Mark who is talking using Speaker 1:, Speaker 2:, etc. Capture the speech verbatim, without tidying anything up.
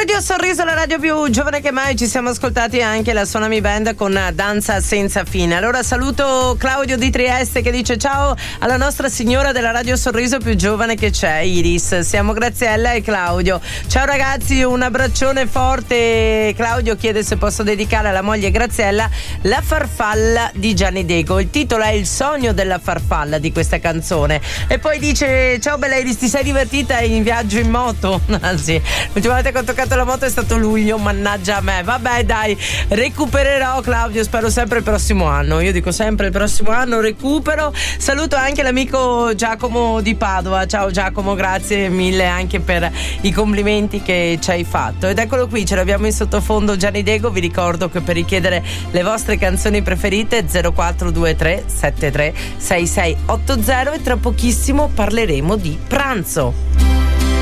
Speaker 1: Radio Sorriso, la radio più giovane che mai. Ci siamo ascoltati anche la Suonami Band con Danza senza fine. Allora saluto Claudio di Trieste che dice ciao alla nostra signora della Radio Sorriso più giovane che c'è, Iris. Siamo Graziella e Claudio. Ciao ragazzi, un abbraccione forte. Claudio chiede se posso dedicare alla moglie Graziella La farfalla di Gianni Dego. Il titolo è Il sogno della farfalla di questa canzone. E poi dice ciao bella Iris, ti sei divertita in viaggio in moto? Ah sì, l'ultima volta che ho toccato la moto è stato luglio, mannaggia a me. Vabbè dai, recupererò Claudio, spero sempre il prossimo anno. Io dico sempre il prossimo anno recupero. Saluto anche l'amico Giacomo di Padova. Ciao Giacomo, grazie mille anche per i complimenti che ci hai fatto. Ed eccolo qui, ce l'abbiamo in sottofondo Gianni Dego. Vi ricordo che per richiedere le vostre canzoni preferite zero quattro due tre sette tre sei sei otto zero e tra pochissimo parleremo di pranzo.